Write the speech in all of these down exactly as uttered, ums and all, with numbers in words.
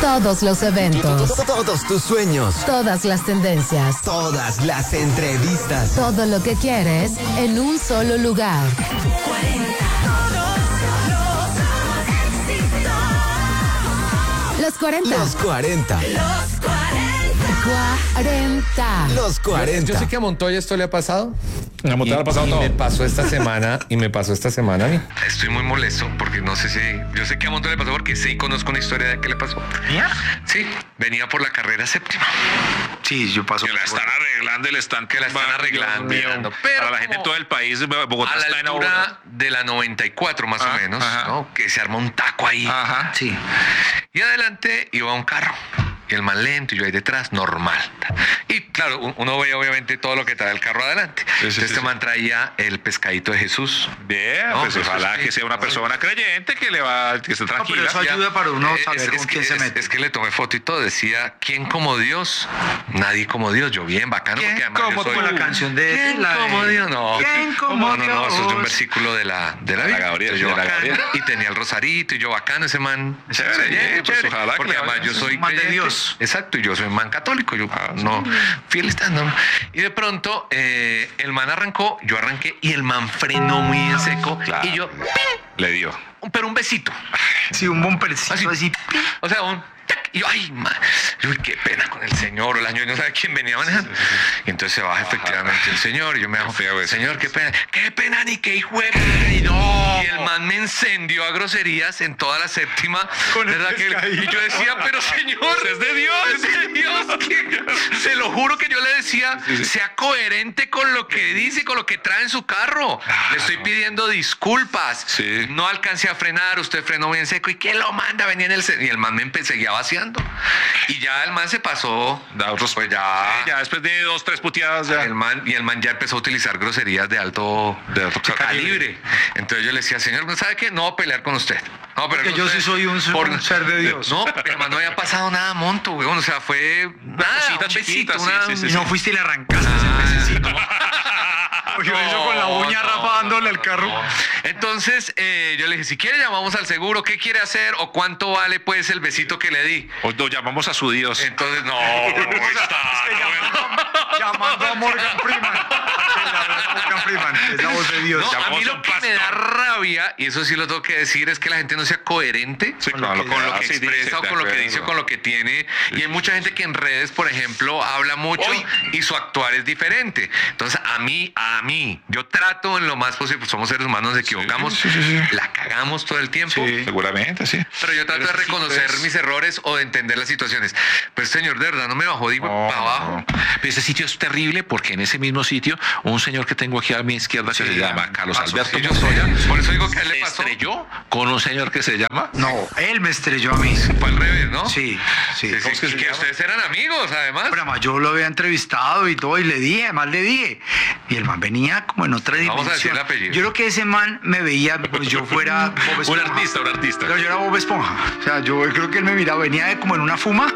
Todos los eventos. Todos tus sueños. Todas las tendencias. Todas las entrevistas. Todo lo que quieres en un solo lugar. Los cuarenta. Los cuarenta. Los cuarenta. Los cuarenta. Yo sé que a Montoya esto le ha pasado. A Montoya le ha pasado y todo. me pasó esta semana, y me pasó esta semana a mí. Estoy muy molesto porque no sé si... Yo sé que a Montoya le pasó porque sí conozco una historia de qué le pasó. ¿Mía? Sí, venía por la carrera séptima. Sí, yo paso. Que la están arreglando y le están... Que la están arreglando, Mirando. pero Para la gente de como todo el país, Bogotá A la está en altura obra. de la noventa y cuatro más Ah, o menos, ajá. ¿no? Que se arma un taco ahí. Ajá. Sí. Y adelante iba un carro. Y el man lento y yo ahí detrás, normal. Y claro, un- uno ve obviamente todo lo que trae el carro adelante. Sí, sí, Entonces sí, este sí. man traía el pescadito de Jesús. Bien, No, pues pues, ojalá sí. que sea una persona creyente que le va, que esté pero tranquila. eso Ya, ayuda para uno eh, saber es, con es quién que, se es- mete. Es que le tomé foto y todo. Decía, ¿quién como Dios? Nadie como Dios. Yo bien, bacano. ¿Quién Porque además como yo soy... con la canción de ¿Quién la de- como Dios? No. ¿Quién como no, no, no, eso es de un Dios? versículo de la, de la, De la Biblia. Gabriel, Entonces, yo de la bacano. Gabriel. Y tenía el rosarito y yo bacano ese man. Chévere, Bien, pues, chévere. ojalá que Porque le además vaya yo bien. soy Es un man de creyente. Dios. Exacto, y yo soy un man católico. Yo no, fiel estando. Y de pronto eh, el man arrancó, yo arranqué y el man frenó muy en seco. Claro. Y yo, Le dio. ¡pim! Pero un besito. Sí, un bumpercito Así. así. O sea, un... ¡tac! Y yo, ay, man. Yo, uy, qué pena con el señor. O el año no sabe quién venía manejando. Y entonces se baja efectivamente el señor. Y yo me bajo, feo eso. señor, qué pena. Qué pena, ni qué hijo de madre. Y no. Y el man me encendió a groserías en toda la séptima. Con el ¿Verdad que- pescadito. y yo decía, pero señor, es de Dios. Es de Dios. que- se lo juro que yo le decía, sea coherente con lo que dice y con lo que trae en su carro. Le estoy pidiendo disculpas. Sí. No alcancé a frenar, usted frenó bien seco. ¿Y qué lo manda? Venía en el... ce- Y el man me empe- seguía vaciando. Y ya el man se pasó. Da otros, Pues ya... ya después de dos, tres puteadas ya. El man, y el man ya empezó a utilizar groserías de alto, De alto calibre. Entonces yo le decía, señor, ¿sabe qué? No voy a pelear con usted. No, pero Porque yo sí soy un- soy un ser de Dios. No, pero además no había pasado nada monto, weón. O sea, fue nada, cosita un chiquita, besito, sí, una- sí, sí, Y no fuiste y le arrancaste Ah, ese pececito. no. Porque lo hizo con la uña No, rapándole al carro. no. Entonces eh, yo le dije, si quiere llamamos al seguro, ¿qué quiere hacer? ¿O cuánto vale pues el besito que le di? O lo llamamos a su Dios. Entonces, no, O sea, está, es que llamando, llamando a Morgan Freeman. Es la voz de Morgan Freeman, es la voz de Dios. No, a Llamamos mí a lo un que me pastor. da rabia, y eso sí lo tengo que decir, es que la gente no sea coherente Sí, con claro, lo que, con lo que sí, dice, expresa o de con lo que acuerdo. dice o con lo que tiene. Y hay mucha gente que en redes, por ejemplo, habla mucho Uy. y su actuar es diferente. Entonces, a mí, a mí, yo trato en lo más posible, pues somos seres humanos, nos equivocamos, sí, sí, sí. la cagamos todo el tiempo. Sí. Seguramente, sí. Pero yo trato Pero de eso sí, reconocer pues. mis errores o de entender las situaciones. Pues, señor, de verdad, no me bajó, digo, No, para abajo. no. Pero ese sitio es terrible porque en ese mismo sitio, un señor que tengo aquí a mi izquierda que Sí, se llama Carlos pasó, Alberto sí, yo Montoya, sé. Por eso digo que a él le se pasó. estrelló con un señor que se llama... No, él me estrelló a mí. Fue al revés, ¿no? Sí, sí. Sí, sí, ¿Cómo es que se que llama? ustedes eran amigos, además. Pero además yo lo había entrevistado y todo y le dije, además le dije. Y el man venía como en otra dimensión. Vamos a decir el apellido. Yo creo que ese man me veía, pues yo fuera Bob Un Esponja. artista, un artista. Pero yo era Bob Esponja. O sea, yo creo que él me miraba, venía de como en una fuma.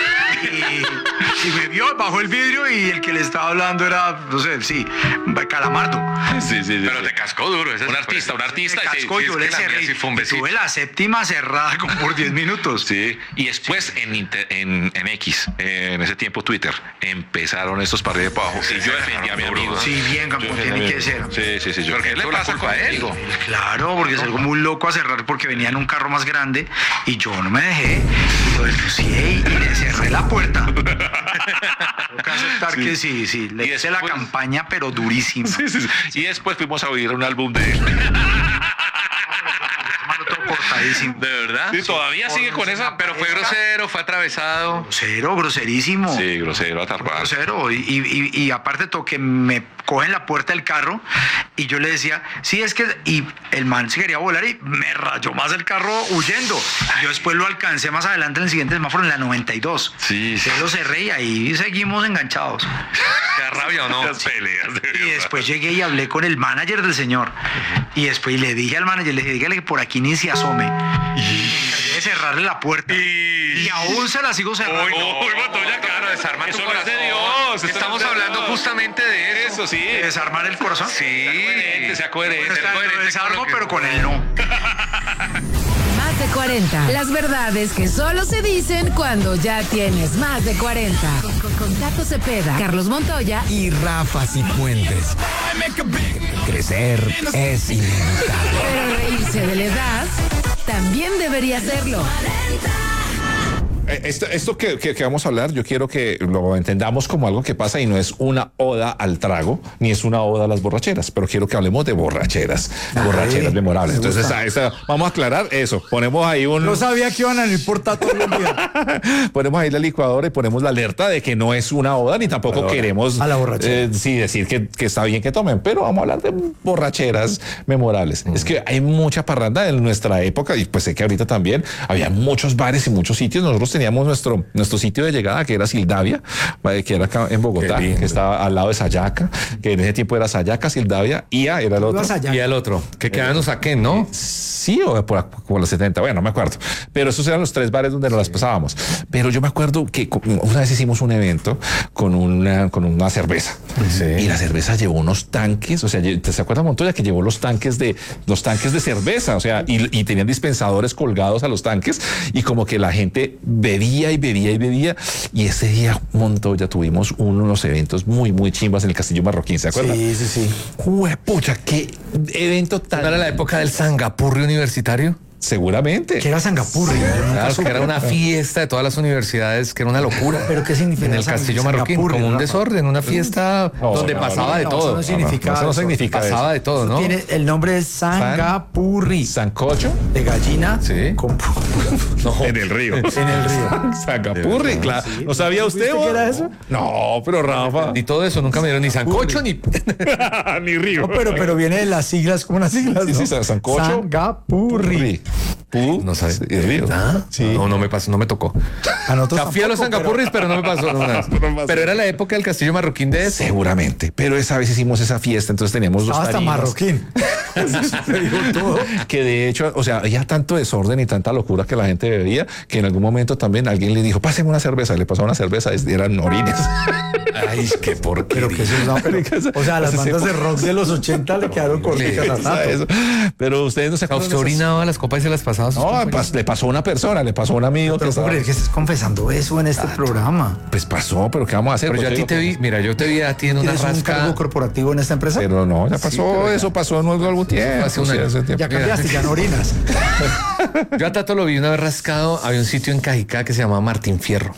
Y, y me vio, bajó el vidrio y el que le estaba hablando era, no sé, sí, Calamardo. Sí, sí, sí. Pero te cascó duro. ese Un sí artista, fue. un artista. Me y sí, cascó, sí, yo es le que la cerré. mía sí fue un y besito. tuve la séptima cerrada como por diez minutos. Sí, y después en, inter- en, en X, eh, en ese tiempo Twitter, empezaron estos para arriba y para abajo. Y yo defendí a mi amigo. Sí, bien, Campo, Yo tiene defendí a que mi ser. amigo. Sí, sí, sí. Yo, Porque ¿qué le tuvo la pasa culpa a él. contigo? Claro, porque salgo muy loco a cerrar porque venía en un carro más grande y yo no me dejé. Lo deslucié y le cerré la puerta. Tengo que aceptar que sí, sí. Le Y hice la después- campaña, pero durísima. Sí, sí, sí. Y después fuimos a oír un álbum de él. Mano, todo cortadísimo. ¿De verdad? Sí, todavía sigue con esa. Pero fue grosero, fue atravesado. Grosero, groserísimo. Sí, grosero, atarrado. Grosero. Y, y, y aparte todo que me cogen la puerta del carro y yo le decía, sí, es que... Y el man se quería volar y me rayó más el carro huyendo. Yo después lo alcancé más adelante en el siguiente semáforo, en la noventa y dos. Sí, sí. Se lo cerré y ahí seguimos enganchados. ¿Te da rabia o no? Las peleas, de Y verdad. después llegué y hablé con el manager del señor. Y después le dije al manager, le dije, dígale que por aquí ni se asome. Y me encargué de cerrarle la puerta. Y aún se la sigo cerrando. Uy, no, uy, Montoya, claro, desarma tu Eso no es de corazón. Dios, eso Estamos no es de hablando Dios. justamente de eso. Eso sí. ¿Desarmar el corazón? Sí. Sea coherente, Bueno, sea está, coherente. lo desarmo, con lo que- pero con él no. Más de cuarenta. Las verdades que solo se dicen cuando ya tienes más de cuarenta. Con, con, con Tato Cepeda, Carlos Montoya Y Rafa Cifuentes. Crecer es inevitable. Pero reírse de la edad también debería serlo. Eh, Esto, esto que, que, que vamos a hablar, yo quiero que lo entendamos como algo que pasa y no es una oda al trago, ni es una oda a las borracheras, pero quiero que hablemos de borracheras, Ay, borracheras memorables. me Entonces, gusta. esa, esa- vamos a aclarar eso. Ponemos ahí un, No sabía que iban a ir por Tato los días. ponemos ahí la licuadora y ponemos la alerta de que no es una oda, ni tampoco queremos A la borrachera. eh, sí, decir que, que está bien que tomen, pero vamos a hablar de borracheras memorables. Es que hay mucha parranda en nuestra época, y pues sé que ahorita también había muchos bares y muchos sitios. Nosotros teníamos nuestro, nuestro sitio de llegada, que era Sildavia, ¿vale? Que era acá en Bogotá, Qué lindo. que estaba al lado de Sayaca, que en ese tiempo era Sayaca, Sildavia, I A era el otro. Ibas allá. Y al otro, que quedan en Usaquén, ¿no? Sí, o por, por los setenta, bueno, no me acuerdo. Pero esos eran los tres bares donde nos las pasábamos. Pero yo me acuerdo que co- una vez hicimos un evento con una, con una cerveza. Sí. Y la cerveza llevó unos tanques, o sea, lle- ¿te se acuerdas, Montoya, que llevó los tanques de los tanques de cerveza? O sea, y, y tenían dispensadores colgados a los tanques, y como que la gente bebía y bebía y bebía. Y ese día, Montoya, tuvimos unos eventos muy, muy chimbas en el Castillo Marroquín, ¿se acuerdan? Sí, sí, sí. Juepucha, qué evento tan. ¿No era la época del Sangapurri universitario? Seguramente. Que era Sangapurri. Claro, que era una fiesta de todas las universidades, que era una locura. ¿Pero qué significa En el Sang- Castillo Marroquín, Sangapurri, como un Rafa? desorden, una fiesta No, donde no, pasaba de no, todo. eso no significa Eso no eso. significa Pasaba eso. de todo, ¿no? Tiene, el nombre es Sangapurri. Sancocho De gallina. Sí. Con pu- en el río. en el río. Sangapurri, claro. ¿No sabía usted? ¿Viste vos? que era eso? No, pero Rafa. Ni todo eso, nunca me dieron ni sancocho ni. Ni río. No, pero, pero viene de las siglas, como unas siglas, Sí, ¿no? sí, San- Sancocho. Sangapurri. Pu. No sabes. Y río. ¿Ah? Sí. No, no me pasó, no me tocó. A nosotros O sea, fui a los tampoco, Sangapurris, pero... no me pasó. No, nada. No pasó. Pero era la época del Castillo Marroquín de ese. Seguramente. Pero esa vez hicimos esa fiesta, entonces teníamos dos Estaba hasta tarimas. marroquín. Te digo todo. Que de hecho, o sea, había tanto desorden y tanta locura que la gente bebía, que en algún momento también alguien le dijo, pásenme una cerveza, y le pasó una cerveza, y eran orines. Ay, qué porquería. Pero que eso es una- pero- o sea, las bandas de rock de los ochenta le quedaron corticas a O sea, Tato. eso. Pero ustedes no se O sea, acuerdan usted de esas- orinaba las copas y se las pasaba a sus No, compañeros. pas- le pasó a una persona, le pasó a un amigo. Pero que ¿cómo estaba- crees que estás confesando eso en este programa? Pues pasó, pero ¿qué vamos a hacer? Pero yo a Pues ti te digo, vi, mira, yo te vi a ti en una ¿Tienes un rasca. cargo corporativo en esta empresa? Pero no, ya pasó, pero ya- eso pasó en algún, algún tiempo. Hace un sí, año. hace tiempo. Ya cambiaste, ya no orinas. Yo a Tato lo vi una vez rascado. Había un sitio en Cajicá que se llamaba Martín Fierro.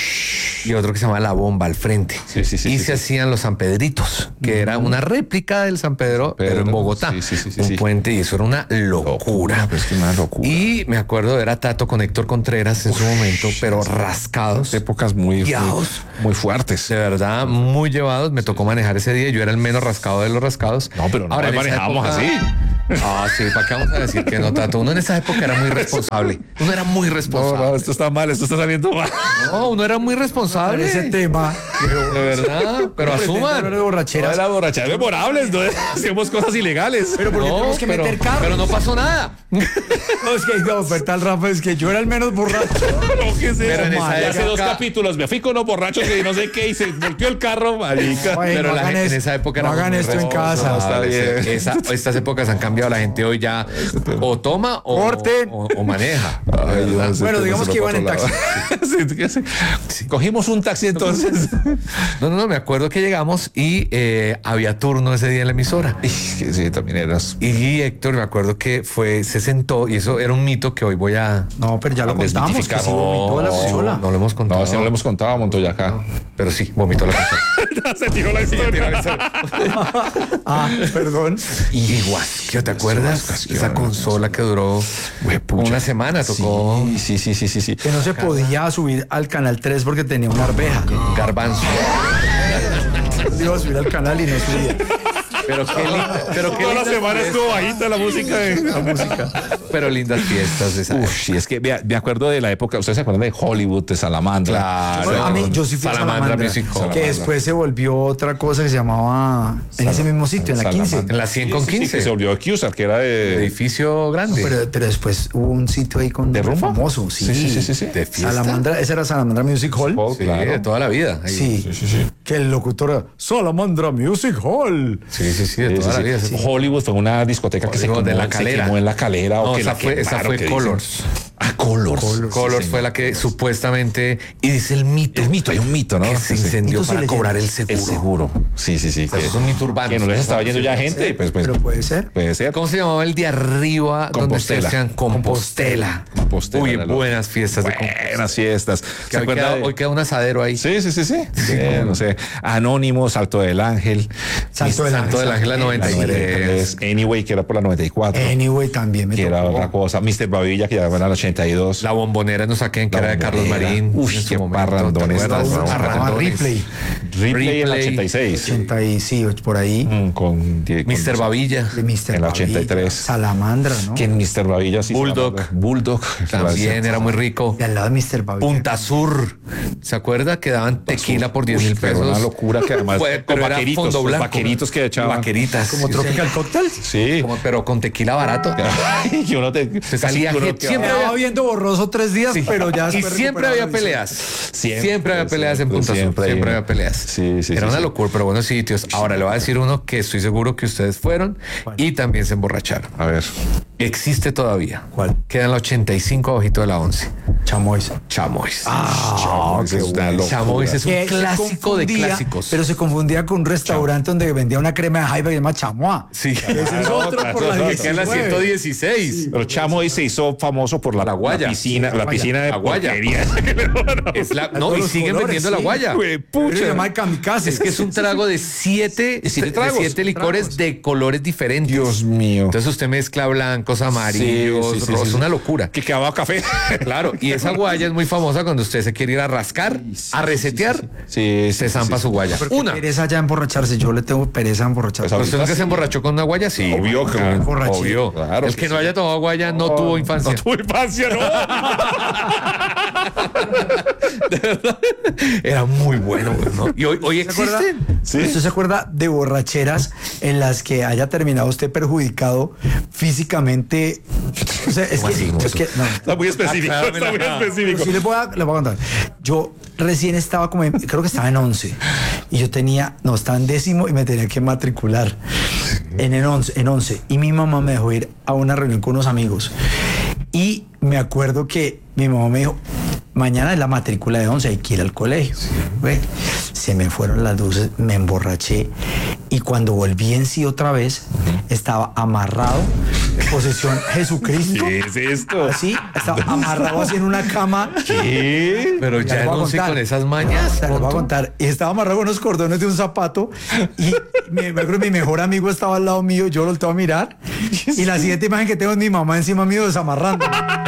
Y otro que se llamaba La Bomba al frente. Sí, sí, sí, y sí, se sí. hacían los San Pedritos, que era una réplica del San Pedro, pero Pedro, en Bogotá. sí, sí, sí, sí, un sí. puente, y eso era una locura. Pues que una locura. Y me acuerdo, era Tato con Héctor Contreras en su momento, pero rascados. Épocas muy, muy, Guiaos. muy fuertes. De verdad, muy llevados. Me tocó manejar ese día. Yo era el menos rascado de los rascados. No, pero no en esa manejábamos así. Ah, sí, ¿para qué vamos a decir que no, Tato? Uno en esa época era muy responsable. Uno era muy No, responsable. no, esto está mal, esto está saliendo mal. No, uno era muy responsable. Ese tema. De verdad, pero Hablar de asuman. No borracheras. era borracheras memorables, no hacíamos cosas ilegales. Pero porque No, tenemos que pero, meter carros. pero no pasó nada. No, es que no, fue tal Rafa, es que yo era el menos borracho. No, ¿qué es eso? Pero en esa Hace época- dos capítulos me fui con unos borrachos que no sé qué y se volteó el carro, marica. Ay, Pero no la hagan gente en es- esa época no era hagan muy esto en casa. responsable. Está bien. Esa- estas épocas han cambiado. La gente hoy ya o toma o, Corten. o, o maneja. Ay, ¿verdad? Dios, Bueno, este digamos se que lo iban en otro lado. Sí, ¿qué hace? Cogimos un taxi entonces. No, no, no, me acuerdo que llegamos y eh, había turno ese día en la emisora. Y que sí, también eras. Y Héctor, me acuerdo que fue, se sentó, y eso era un mito que hoy voy a... No, pero ya lo contamos. Que desmitificar. sí vomitó la No, consola. no lo hemos contado. No, si no lo hemos contado a Montoya acá. Pero sí, vomitó la consola. Se tiró la historia. Ah, perdón. Y igual, ¿te acuerdas? Esa consola que duró una semana, tocó Sí, sí, sí, sí, sí. Que no se podía subir al canal tres porque tenía una arveja. garbanzo. Iba a subir al canal y no subía. Pero qué lindo, pero qué Toda la lindas semana fiestas. estuvo bajita la música. De... La música. Pero lindas fiestas de esa Uf, sí, es que me, me acuerdo de la época. ¿Ustedes se acuerdan de Hollywood, de Salamandra? Claro. Bueno, a mí, yo sí fui a Salamandra Salamandra, Music Hall. que después se volvió otra cosa que se llamaba en ese mismo sitio, en la quince. En la cien con Sí, sí, quince. que se volvió Q-Sar, que era de... Edificio grande. Pero, pero después hubo un sitio ahí con ¿De nombre rumba? famoso. Sí, Sí, sí, sí, sí, sí. De fiesta. Salamandra, esa era Salamandra Music Hall. Oh, Sí, claro. de toda la vida. Ahí. Sí, que el locutor era Salamandra Music Hall. Sí, sí, sí, de toda la vida. Sí. Hollywood fue una discoteca que se Hollywood quemó, de la se Calera. quemó en la Calera. No, o que esa la fue, esa quemaron, fue que Colors. dicen. Ah, Colors. Colors, Colors sí, fue la que supuestamente, y dice el mito. El mito, hay un mito, ¿no? Que se Sí. incendió Mitos y para leyendas. cobrar el seguro. El seguro. Sí, sí, sí. O sea, que, eso es un mito urbano. que no les estaba yendo ya gente, y pues, pues. Pero puede ser. Puede ser. ¿Cómo se llamaba el de arriba? Donde Compostela. ustedes sean Compostela. Compostela Uy, era lo- buenas fiestas de Compostela. Buenas fiestas. Que ¿Se hoy, acuerda queda, de- hoy queda un asadero ahí. Sí, sí, sí, sí. Sí, no sé. Anónimo, Salto del Ángel. Salto del Santo del Ángel, la noventa y tres. Anyway, que era por la noventa y cuatro. Anyway, también me que era tocó. otra cosa. mister Babilla, que ya era la ochenta y dos. La bombonera no saquen, que La era de Carlos Bombonera. Marín. Uy, en su qué momento, parrandones, ¿te acuerdas? no, no, Parrandones. Ripley. Ripley en la Ripley. ochenta y seis. ochenta y sí, por ahí. Mm, con, con mister Babilla. De mister En la Babilla, ochenta y tres. Salamandra, ¿no? Que en mister Babilla sí. Bulldog. se llama- Bulldog. También era muy rico. De al lado de mister Babilla. Punta Sur. ¿Se acuerda que daban tequila por diez Uy, mil pero pesos? una locura que además Fue- con pero era vaqueritos, fondo los blanco. vaqueritos que echaban. Vaqueritas. Como sí, Tropical Cocktail. Sí. Como- pero con tequila barato. Ay, que uno te, Se salía casi uno hit. que- Siempre Estaba había- viendo borroso tres días, pero ya Y después siempre recuperaba había la visión. peleas. Siempre, Siempre, había peleas en siempre, Punta Sur. siempre Siempre hay- había peleas. Sí, sí, Era sí, una sí. locura, pero buenos sitios. Ahora le voy a decir uno que estoy seguro que ustedes fueron y también se emborracharon. A ver. Existe todavía. ¿Cuál? Queda en la ochenta y cinco abajito de la once. Chamois. Chamois. Ah, Chamois es una locura. Chamois es un Que se clásico de confundía, clásicos. Pero se confundía con un restaurante donde vendía una crema de jaiba que se llama chamois. Sí. Ese es otro por la Claro, Que en la ciento diecinueve. dieciséis. Pero Chamois se hizo famoso por la, La guaya. la piscina, Sí, la la guaya. piscina de La guaya. porquería. Es la- A no, todos y los siguen colores, vendiendo la sí. guaya. Güey, Pero pucha. se llama kamikaze. Es que es un trago de siete, De siete de tragos. siete licores Tragos. de colores diferentes. Dios mío. Entonces usted mezcla blancos, amarillos, Sí, sí, sí, rosas, sí. una locura. Que quedaba café. Claro, y esa guaya es muy famosa cuando usted se quiere ir a rascar, a resetear, Sí, sí, se sí, zampa sí. su guaya. Porque Una. pereza ya emborracharse. Yo le tengo pereza a emborracharse. Pues ¿Usted nunca se emborrachó con una guaya? Sí. Obvio que claro, borrachín. obvio. Claro El que que no sí. haya tomado guaya no tuvo infancia. No tuvo infancia, ¿no? De verdad. Era muy bueno, ¿no? Y hoy, hoy ¿Se acuerda? existen. Sí. ¿Usted se acuerda de borracheras en las que haya terminado usted perjudicado físicamente? O sea, es ¿Cómo que, así? ¿Cómo es eso? que no. Está muy específico. Ah, Está muy claro, Pero específico. sí le voy, a, le voy a contar. Yo recién estaba como, en- creo que estaba en once y yo tenía, no, estaba en décimo y me tenía que matricular en el once, en once y mi mamá me dejó ir a una reunión con unos amigos y me acuerdo que mi mamá me dijo, mañana es la matrícula de once, hay que ir al colegio. Güey, se me fueron las luces, me emborraché y cuando volví en sí otra vez estaba amarrado en posición Jesucristo. ¿Qué es esto? Así, estaba amarrado así en una cama. ¿Qué? Pero Ya ya les voy a no sé contar. con esas mañas. Te lo voy a Ponto. contar. Y estaba amarrado con unos cordones de un zapato. Y me, me acuerdo, mi mejor amigo estaba al lado mío. Yo lo volteo a mirar. Y la siguiente imagen que tengo es mi mamá encima mío desamarrando.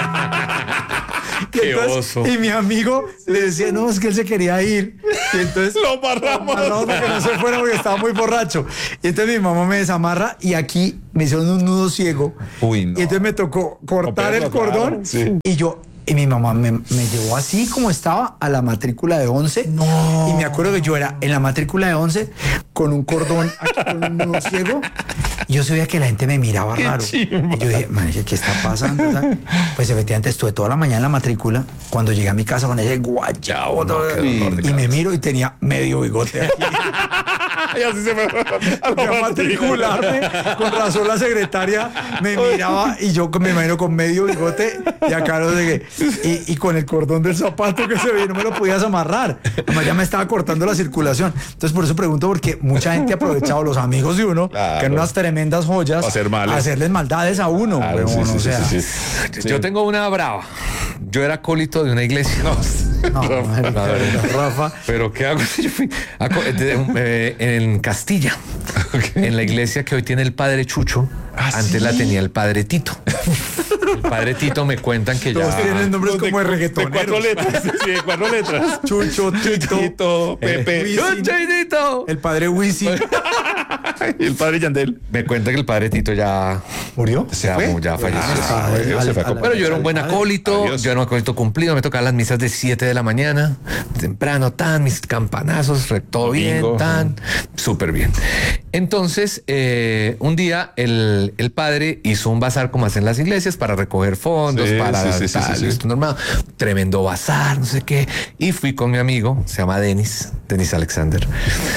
Y Qué entonces- oso. Y mi amigo le decía, no, es que él se quería ir. Y entonces Lo amarramos. amarramos para que no se fuera porque estaba muy borracho. Y entonces mi mamá me desamarra y aquí me hicieron un nudo ciego. Uy, no. Y entonces me tocó cortar Romperlo, el cordón. claro, sí. Y yo, y mi mamá me, me llevó así como estaba a la matrícula de once. No. Y me acuerdo que yo era en la matrícula de once con un cordón aquí con un nudo ciego. Y yo sabía que la gente me miraba raro. Y yo dije, man, ¿qué está pasando? Pues efectivamente estuve toda la mañana en la matrícula. Cuando llegué a mi casa con ese guayabo. No, todo- qué dolor de y me miro y tenía medio bigote aquí. Y así se me Fui a matricularme. Con razón la secretaria me miraba y yo con- me imagino con medio bigote y acá no sé qué. Y, y con el cordón del zapato que se ve, no me lo podías amarrar. Además ya me estaba cortando la circulación. Entonces por eso pregunto, porque mucha gente ha aprovechado, los amigos de uno, Claro. que eran unas tremendas joyas, A hacer males. a hacerles maldades a uno. Claro, huevón, sí, sí, o sí, sea, sí, sí. Yo tengo una brava. Yo era acólito de una iglesia. no, marica, La verdad. Rafa. Pero ¿qué hago? Yo fui a co- de- eh, en Castilla, en la iglesia que hoy tiene el padre Chucho. ¿Ah, Antes sí? la tenía el padre Tito. El padre Tito me cuentan que Todos ya... tienen nombres como de De reggaetoneros. cuatro letras. Sí, de cuatro letras. Chucho, Tito, Tito, Pepe. Wisin, ¡Chucho y Tito! el padre Wisin. Y el padre Yandel. Me cuenta que el padre Tito ya... ¿Murió? Se amó, ya falleció. Ah, se fue, al- se fue a al- comprar. Pero yo era un buen al- acólito, Adiós. yo era un acólito cumplido, me tocaban las misas de siete de la mañana, temprano, tan, mis campanazos, re- todo bien, Domingo. tan, súper bien. Entonces, eh, un día el, el padre hizo un bazar como hacen las iglesias para recoger fondos, Sí, para sí, sí, sí, tal, sí, sí. esto normal, tremendo bazar, no sé qué, y fui con mi amigo, se llama Denis, Denis Alexander.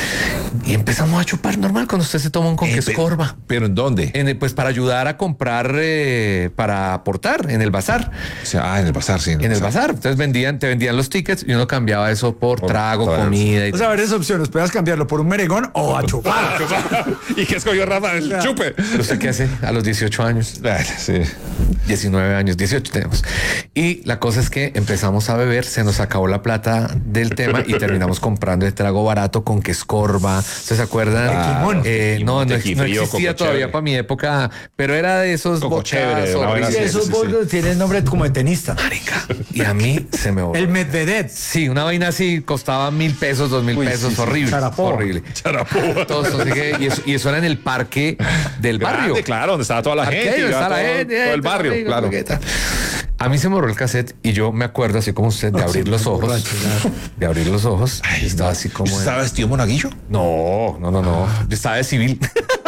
Y empezamos a chupar normal cuando usted se toma un con Eh, que es pe- corva. ¿Pero en dónde? En el- pues para ayudar a comprar, eh, para aportar en el bazar. O sea, ah, en el bazar, sí. En el bazar. Entonces vendían, te vendían los tickets y uno cambiaba eso por Por trago, tragos. comida y O sea, varias opciones. Puedes cambiarlo por un merengón o a chupar. ¿Y qué escogió Rafa? El chupe. ¿Pero usted qué hace a los dieciocho años? Ah, sí. diecinueve años, dieciocho tenemos. Y la cosa es que empezamos a beber, se nos acabó la plata del tema y terminamos comprando el trago barato con que escorba. ¿Ustedes se acuerdan? Claro. Eh, no, no, Tequila no frío, existía coco todavía chévere. para mi época, pero era de esos Coco bochas chévere, una vaina horribles. así. Esos sí, sí. bolsos tienen nombre como de tenista. Marica. Y a mí se me volvió. El Medvedev. Sí, una vaina así costaba mil pesos, dos mil Uy, pesos, sí, sí. horrible. Charapoa. Horrible. Todos, no sé qué, y, eso, y eso era en el parque del barrio. Grande, claro, donde estaba toda la Arcade, gente. donde iba está la todo, gente, todo el todo barrio, amigo, claro. ¿qué tal? A mí se me borró el cassette y yo me acuerdo, así como usted, de abrir los ojos. De abrir los ojos. Ay, estaba no. así como. ¿Usted estaba vestido monaguillo? No, no, no, no. Yo estaba de civil.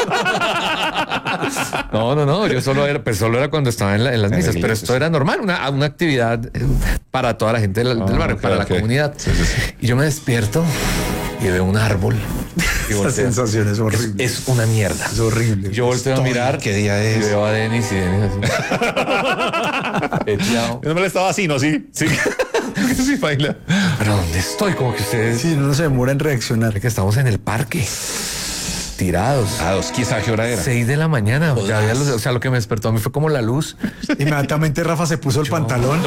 No, no, no. Yo solo era, pero solo era cuando estaba en, la- en las En misas. la Pero iglesia, esto era normal, una, una actividad eh, para toda la gente del, del Ah, barrio, ok, para ok. la comunidad. Sí, sí, sí. Y yo me despierto y veo un árbol. Y Esa volteo. sensación es horrible. Es una mierda. Es horrible. Yo volteo a Estoy, mirar. ¿qué día es? Y veo a Denis y Denis así. Peteado. No me le estaba así, ¿no? Sí. Sí. Sí, baila. Pero ¿dónde estoy? Como que ustedes. Sí, no se demora en reaccionar. Que estamos en el parque. Tirados. A dos, ¿quién sabe qué hora era? Seis de la mañana. Ya había los- o sea, lo que me despertó a mí fue como la luz. Inmediatamente Rafa se puso el pantalón.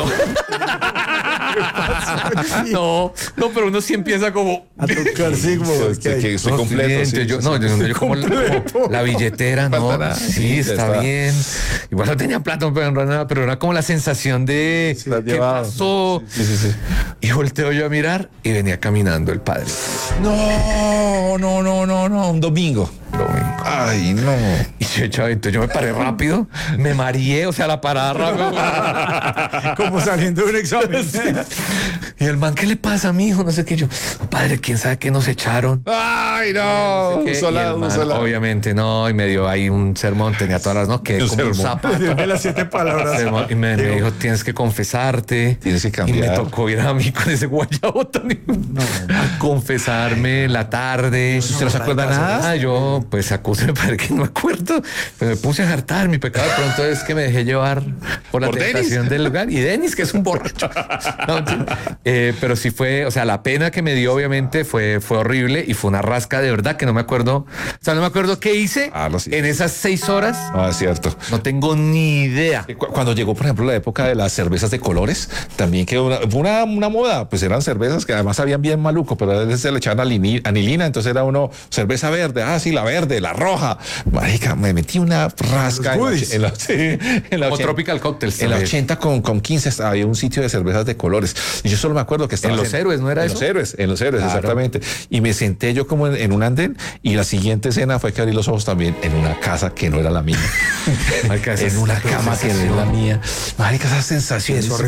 No, no, pero uno sí empieza como. A tocar sigmo. Sí, que- que estoy No, completo. bien, sí, yo, sí, no, sí. yo, yo como, la- como la billetera, no. Falta nada. Sí, Sí, está, está. bien. Igual no tenía plata, pero, en realidad- pero era como la sensación de la has ¿qué llevado. pasó? Sí, sí, sí. Y volteo yo a mirar y venía caminando el padre. No, no, no, no, no. Un domingo. Domingo. Ay, no. Y yo, chaval, entonces yo me paré rápido, me mareé, o sea, la parada rápido. Como saliendo de un examen. Y el man, ¿qué le pasa a mi hijo? No sé qué. Yo, padre, ¿quién sabe qué nos echaron? Ay, no. ¿Qué? Un Y solado, el un man, solado. obviamente no, y me dio ahí un sermón, tenía todas las, no, que Un como un sermón. zapato. Dime las siete palabras. Sermón, y me, me dijo, tienes que confesarte. Tienes que Y cambiar. me tocó ir a mí con ese guayabo también. A confesarme en la tarde. ¿Usted no se acuerda nada? Ah, yo, pues acúseme para que no me acuerdo. Pues me puse a jartar. Mi pecado de pronto es que me dejé llevar por la ¿Por tentación del lugar. Y Denis, que es un borracho. No, sí. Eh, pero sí fue, o sea, la pena que me dio, obviamente, fue, fue horrible y fue una rasca de verdad que no me acuerdo. O sea, no me acuerdo qué hice Ah, no, sí. en esas seis horas. No, es cierto. No tengo ni idea. Cu- Cuando llegó, por ejemplo, la época de las cervezas de colores, también quedó una, fue una, una moda. Pues eran cervezas que además sabían bien maluco, pero a veces se le echaban alini- anilina. Entonces era uno cerveza verde. Ah, sí, la verde, la roja. Marica, me metí una rasca en la, goodies. en la- sí, en la Como ochenta. Tropical Cocktails. En la también. ochenta con, con quince había un sitio de cervezas de colores. Y yo solo me acuerdo que estaba En Los Héroes, ¿no era en eso? Los héroes, en los héroes, Claro. exactamente. Y me senté yo como en, en un andén y la siguiente escena fue que abrí los ojos también en una casa que no era la mía. Marica, esa en es una la cama que no era la mía. Marica, esas sensaciones.